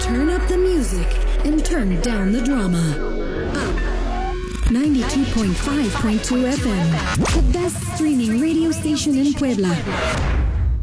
Turn up the music and turn down the drama. Up 92.5.2 FM, the best streaming radio station in Puebla.